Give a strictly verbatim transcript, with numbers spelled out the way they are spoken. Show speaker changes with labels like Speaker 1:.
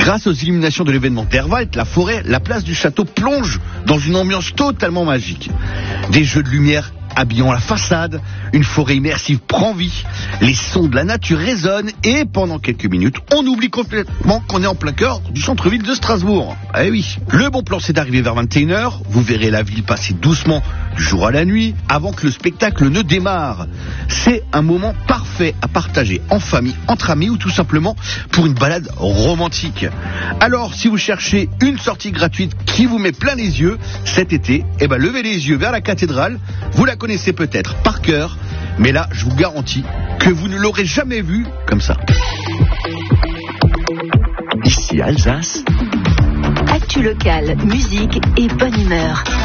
Speaker 1: Grâce aux illuminations de l'événement d'Herwald, la forêt, la place du château plonge dans une ambiance totalement magique. Des jeux de lumière habillant la façade, une forêt immersive prend vie, les sons de la nature résonnent et pendant quelques minutes, on oublie complètement qu'on est en plein cœur du centre-ville de Strasbourg. Eh oui. Le bon plan, c'est d'arriver vers vingt et une heures, vous verrez la ville passer doucement du jour à la nuit avant que le spectacle ne démarre. C'est un moment parfait à partager en famille, entre amis ou tout simplement pour une balade romantique. Alors, si vous cherchez une sortie gratuite qui vous met plein les yeux cet été, eh ben levez les yeux vers la cathédrale. Vous la connaissez peut-être par cœur, mais là, je vous garantis que vous ne l'aurez jamais vue comme ça.
Speaker 2: Ici Alsace.
Speaker 3: Actu locale, musique et bonne humeur.